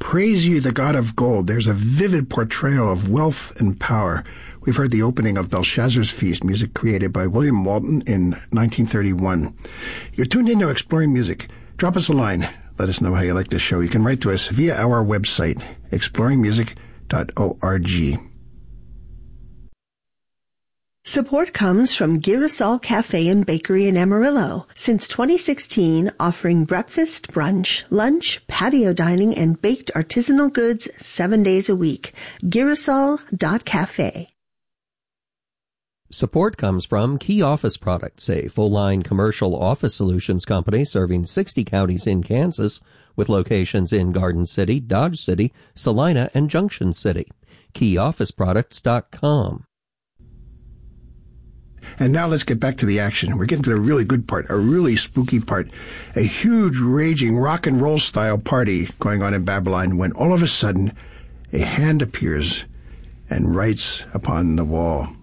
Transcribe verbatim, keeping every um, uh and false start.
Praise You, the God of Gold. There's a vivid portrayal of wealth and power. We've heard the opening of Belshazzar's Feast, music created by William Walton in nineteen thirty-one. You're tuned into Exploring Music. Drop us a line. Let us know how you like this show. You can write to us via our website, exploring music dot org. Support comes from Girasol Cafe and Bakery in Amarillo. Since twenty sixteen, offering breakfast, brunch, lunch, patio dining, and baked artisanal goods seven days a week. Girasol dot cafe. Support comes from Key Office Products, a full-line commercial office solutions company serving sixty counties in Kansas with locations in Garden City, Dodge City, Salina, and Junction City. key office products dot com. And now let's get back to the action. We're getting to the really good part, a really spooky part. A huge, raging rock and roll style party going on in Babylon when all of a sudden a hand appears and writes upon the wall.